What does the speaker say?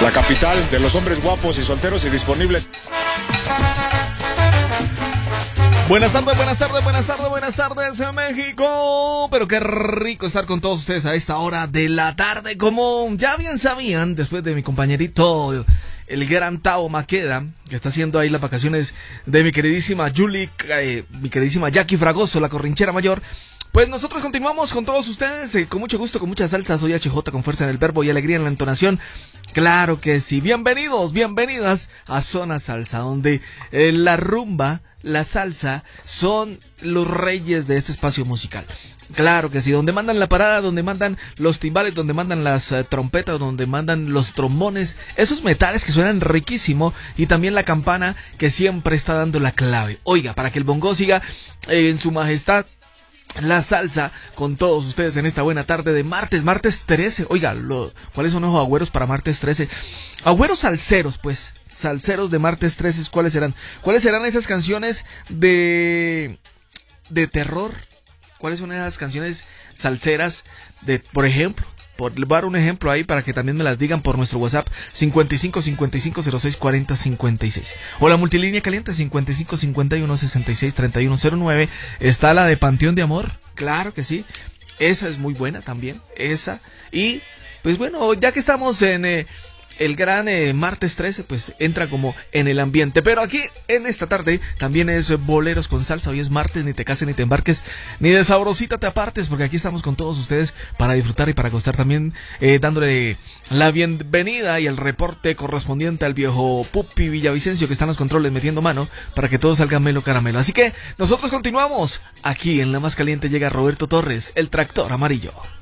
La capital de los hombres guapos y solteros y disponibles. Buenas tardes, buenas tardes, buenas tardes, buenas tardes, México. Pero qué rico estar con todos ustedes a esta hora de la tarde. Como ya bien sabían, después de mi compañerito, el gran Tao Maqueda, que está haciendo ahí las vacaciones de mi queridísima Julie, mi queridísima Jackie Fragoso, la corrinchera mayor. Pues nosotros continuamos con todos ustedes, con mucho gusto, con mucha salsa. Soy HJ, con fuerza en el verbo y alegría en la entonación. Claro que sí. Bienvenidos, bienvenidas a Zona Salsa, donde la rumba, la salsa son los reyes de este espacio musical. Claro que sí, donde mandan la parada, donde mandan los timbales, donde mandan las trompetas, donde mandan los trombones, esos metales que suenan riquísimo, y también la campana que siempre está dando la clave. Oiga, para que el bongo siga en su majestad, la salsa con todos ustedes en esta buena tarde de martes 13. Oiga, ¿cuáles son los agüeros para martes 13? Agüeros salseros, pues. Salseros de martes 13, ¿cuáles serán? ¿Cuáles serán esas canciones de terror? ¿Cuáles son esas canciones salseras por ejemplo? Les voy a dar un ejemplo ahí para que también me las digan por nuestro WhatsApp 55 55 06 40 56 o la multilínea caliente 55 51 66 31 09. Está la de Panteón de Amor, claro que sí, esa es muy buena también, esa. Y pues bueno, ya que estamos en el gran martes 13, pues entra como en el ambiente. Pero aquí en esta tarde también es boleros con salsa. Hoy es martes, ni te cases ni te embarques, ni de sabrosita te apartes, porque aquí estamos con todos ustedes para disfrutar y para gustar. También dándole la bienvenida y el reporte correspondiente al viejo Pupi Villavicencio, que está en los controles metiendo mano para que todo salga melo caramelo. Así que nosotros continuamos. Aquí en la más caliente llega Roberto Torres, el tractor amarillo.